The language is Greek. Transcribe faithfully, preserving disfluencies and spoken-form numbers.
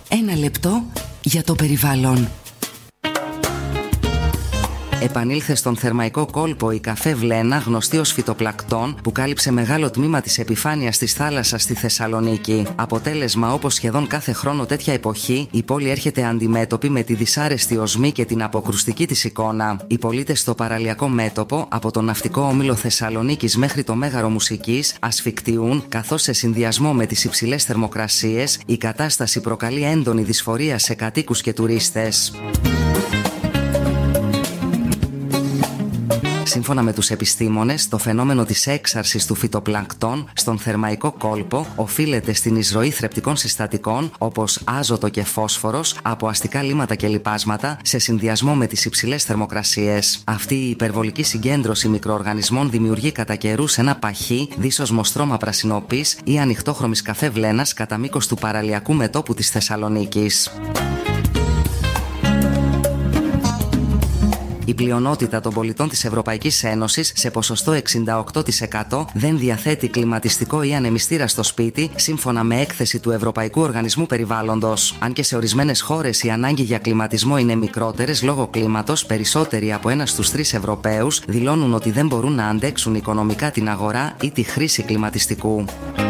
Ένα λεπτό για το περιβάλλον. Επανήλθε στον θερμαϊκό κόλπο η καφέ βλένα, γνωστή ως φυτοπλακτών, που κάλυψε μεγάλο τμήμα της επιφάνειας της θάλασσας στη Θεσσαλονίκη. Αποτέλεσμα, όπως σχεδόν κάθε χρόνο τέτοια εποχή, η πόλη έρχεται αντιμέτωπη με τη δυσάρεστη οσμή και την αποκρουστική της εικόνα. Οι πολίτες στο παραλιακό μέτωπο, από τον ναυτικό όμιλο Θεσσαλονίκης μέχρι το Μέγαρο Μουσικής, ασφικτιούν, καθώς σε συνδυασμό με τις υψηλές θερμοκρασίες, η κατάσταση προκαλεί έντονη δυσφορία σε κατοίκους και τουρίστες. Σύμφωνα με τους επιστήμονες, το φαινόμενο της έξαρσης του φυτοπλανκτών στον θερμαϊκό κόλπο οφείλεται στην εισρωή θρεπτικών συστατικών όπως άζωτο και φόσφορος από αστικά λίματα και λιπάσματα σε συνδυασμό με τις υψηλές θερμοκρασίες. Αυτή η υπερβολική συγκέντρωση μικροοργανισμών δημιουργεί κατά καιρούς ένα παχύ, δύσοσμο στρώμα πρασινοπής ή ανοιχτόχρωμης καφέ βλένας κατά μήκος του παραλιακού μετώπου της Θεσσαλονίκης. Η πλειονότητα των πολιτών της Ευρωπαϊκής Ένωσης, σε ποσοστό εξήντα οκτώ τοις εκατό, δεν διαθέτει κλιματιστικό ή ανεμιστήρα στο σπίτι, σύμφωνα με έκθεση του Ευρωπαϊκού Οργανισμού Περιβάλλοντος. Αν και σε ορισμένες χώρες η ανάγκη για κλιματισμό είναι μικρότερες λόγω κλίματος, περισσότεροι από ένα στους τρεις Ευρωπαίους δηλώνουν ότι δεν μπορούν να αντέξουν οικονομικά την αγορά ή τη χρήση κλιματιστικού.